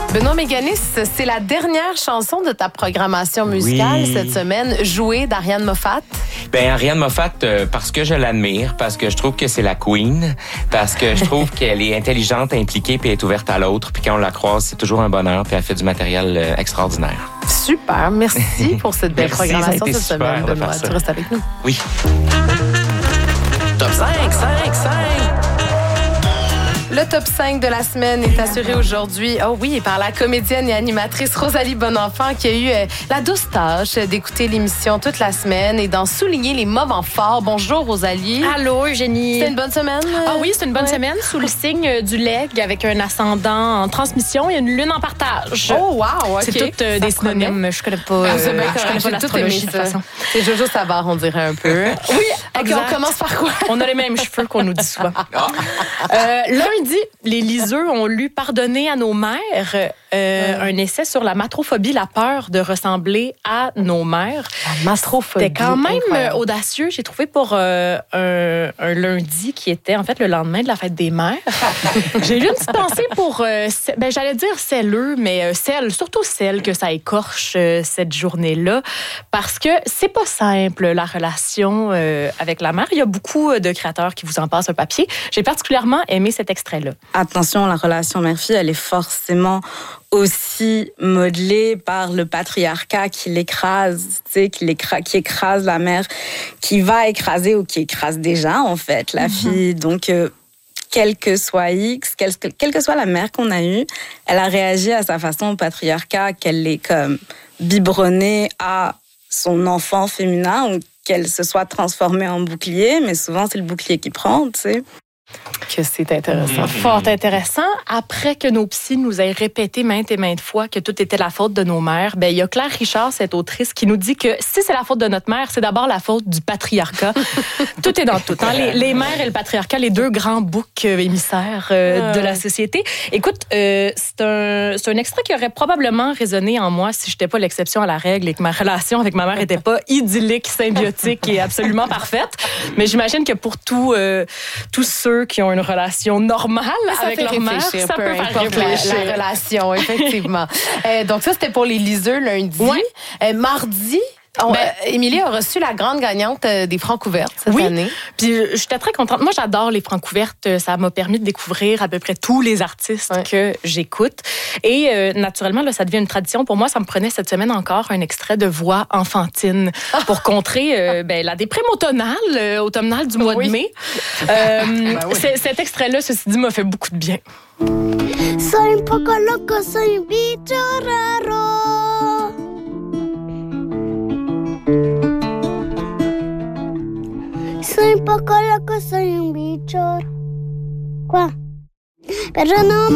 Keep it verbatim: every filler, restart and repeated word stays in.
Benoît Méganis, c'est la dernière chanson de ta programmation musicale Oui. cette semaine, jouée d'Ariane Moffat. Ben Ariane Moffat, euh, parce que je l'admire, parce que je trouve que c'est la queen, parce que je trouve qu'elle est intelligente, impliquée, puis elle est ouverte à l'autre, puis quand on la croise, c'est toujours un bonheur, puis elle fait du matériel euh, extraordinaire. Super, merci pour cette belle Merci, ça a programmation été cette super semaine, de Benoît. faire ça. Tu restes avec nous. Oui. Top cinq, cinq, cinq. Le top cinq de la semaine est assuré aujourd'hui, oh oui, par la comédienne et animatrice Rosalie Bonenfant qui a eu euh, la douce tâche d'écouter l'émission toute la semaine et d'en souligner les moments forts. Bonjour Rosalie. Allô Eugénie. C'était une bonne semaine? Ah oui, c'est une bonne Ouais. semaine sous le signe du leg avec un ascendant en transmission et une lune en partage. Oh wow, OK. C'est toutes euh, Ça des promet. synonymes. Je connais pas, euh, Ah, c'est bien je correct. connais pas J'ai tout l'astrologie aimé de ça. toute façon. C'est Jojo Savard, on dirait un peu. Oui, OK, exact. on commence par quoi? On a les mêmes cheveux qu'on nous dit souvent. Euh, lundi, les liseux ont lu Pardonner à nos mères, euh, un essai sur la matrophobie, la peur de ressembler à nos mères. La mastrophobie. C'était quand même incroyable. euh, audacieux, j'ai trouvé, pour euh, un, un lundi qui était en fait le lendemain de la fête des mères. J'ai eu une petite pensée pour, euh, ce- ben, j'allais dire celleux, mais euh, celle, surtout celle que ça écorche euh, cette journée-là, parce que c'est pas simple la relation euh, avec la mère. Il y a beaucoup de créateurs qui vous en passent un papier. J'ai particulièrement aimé cet extrait-là. Attention, la relation mère-fille, elle est forcément aussi modelée par le patriarcat qui l'écrase, tu sais, qui, l'écra- qui écrase la mère, qui va écraser ou qui écrase déjà, en fait, la mm-hmm. fille. Donc, euh, quel que soit X, quelle, quelle que soit la mère qu'on a eue, elle a réagi à sa façon au patriarcat, qu'elle l'ait comme biberonnée à son enfant féminin ou qu'elle se soit transformée en bouclier, mais souvent, c'est le bouclier qui prend, tu sais. Que c'est intéressant. Mm-hmm. Fort intéressant. Après que nos psys nous aient répété maintes et maintes fois que tout était la faute de nos mères, ben il y a Claire Richard, cette autrice, qui nous dit que si c'est la faute de notre mère, c'est d'abord la faute du patriarcat. Tout est dans tout. Hein? Les, les mères et le patriarcat, les deux grands boucs émissaires euh, de la société. Écoute, euh, c'est un, c'est un extrait qui aurait probablement résonné en moi si je n'étais pas l'exception à la règle et que ma relation avec ma mère n'était pas idyllique, symbiotique et absolument parfaite. Mais j'imagine que pour tout, euh, tous ceux qui ont une relation normale avec leur mère, ça peu peut faire importe la, réfléchir. la relation, effectivement. euh, donc ça, c'était pour les liseux lundi. Ouais. Euh, mardi, on, Ben, euh, Émilie a reçu la grande gagnante euh, des Francs ouvertes cette oui. année. Puis j'étais très contente. Moi, j'adore les Francs ouvertes. Ça m'a permis de découvrir à peu près tous les artistes ouais. que j'écoute. Et euh, naturellement, là, ça devient une tradition. Pour moi, ça me prenait cette semaine encore un extrait de voix enfantine pour contrer euh, ben, la déprime automnale, euh, automnale du mois oui. de mai. Euh, ben oui. c'est, cet extrait-là, ceci dit, m'a fait beaucoup de bien. Soy un poco loco, soy un bicho raro. Soy un poco loco, soy un bicho. Quoi? Pero no